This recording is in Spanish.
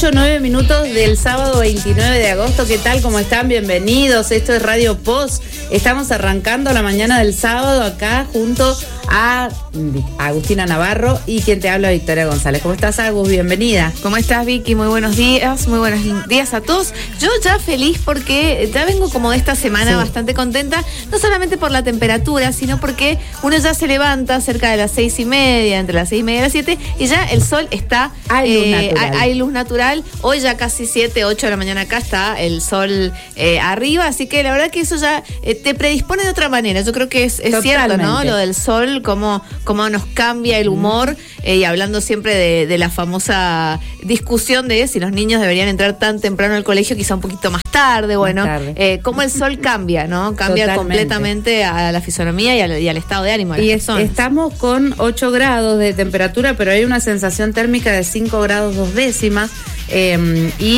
8:09 del sábado 29 de agosto. ¿Qué tal? ¿Cómo están? Bienvenidos. Esto es Radio Post. Estamos arrancando la mañana del sábado acá junto a Agustina Navarro y quien te habla, Victoria González. ¿Cómo estás, Agus? Bienvenida. ¿Cómo estás, Vicky? Muy buenos días a todos. Yo ya feliz porque ya vengo como de esta semana bastante contenta, no solamente por la temperatura, sino porque uno ya se levanta cerca de las 6:30, entre las 6:30 y las 7, y ya el sol está, hay luz natural. Hoy ya casi 7, 8 de la mañana acá está el sol arriba, así que la verdad que eso ya te predispone de otra manera. Yo creo que es cierto, ¿no? Lo del sol, cómo nos cambia el humor, y hablando siempre de la famosa discusión de si los niños deberían entrar tan temprano al colegio, quizá un poquito más tarde, cómo el sol cambia, ¿no? Cambia completamente a la fisonomía y al estado de ánimo de las personas. Estamos con 8 grados de temperatura, pero hay una sensación térmica de 5 grados 2 décimas, y